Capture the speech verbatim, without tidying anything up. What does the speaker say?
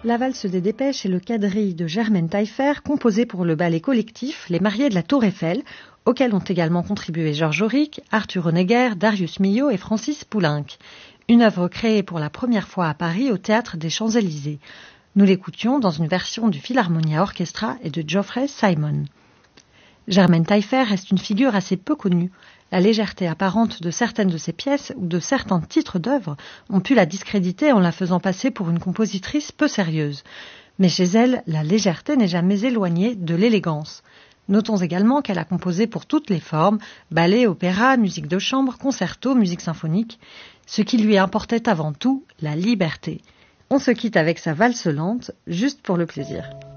La valse des Dépêches est le quadrille de Germaine Taillefer, composé pour le ballet collectif Les Mariés de la Tour Eiffel, auquel ont également contribué Georges Auric, Arthur Honegger, Darius Milhaud et Francis Poulenc. Une œuvre créée pour la première fois à Paris au Théâtre des Champs-Élysées. Nous l'écoutions dans une version du Philharmonia Orchestra et de Geoffrey Simon. Germaine Taillefer reste une figure assez peu connue. La légèreté apparente de certaines de ses pièces ou de certains titres d'œuvres ont pu la discréditer en la faisant passer pour une compositrice peu sérieuse. Mais chez elle, la légèreté n'est jamais éloignée de l'élégance. Notons également qu'elle a composé pour toutes les formes, ballet, opéra, musique de chambre, concerto, musique symphonique. Ce qui lui importait avant tout, la liberté. On se quitte avec sa valse lente, juste pour le plaisir.